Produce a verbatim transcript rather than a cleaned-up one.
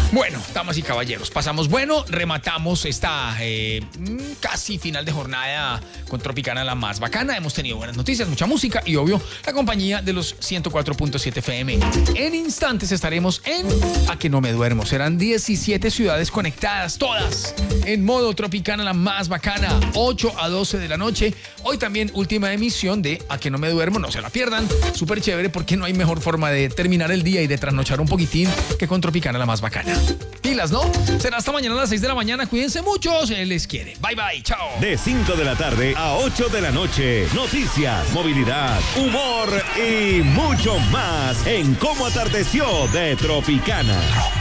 Bueno, damas y caballeros, pasamos bueno, rematamos esta eh, casi final de jornada con Tropicana, la más bacana. Hemos tenido buenas noticias, mucha música y obvio la compañía de los ciento cuatro punto siete F M. En instantes estaremos en A Que No Me Duermo. Serán diecisiete ciudades conectadas, todas en modo Tropicana, la más bacana, ocho a doce de la noche. Hoy también última emisión de A Que No Me Duermo, no se la pierdan. Súper chévere porque no hay mejor forma de terminar el día y de trasnochar un poquitín que con Tropicana, la más bacana. Pilas, ¿no? Será hasta mañana a las seis de la mañana. Cuídense mucho, se les quiere. Bye, bye, chao. De cinco de la tarde a ocho de la noche. Noticias, movilidad, humor y mucho más en Cómo Atardeció de Tropicana.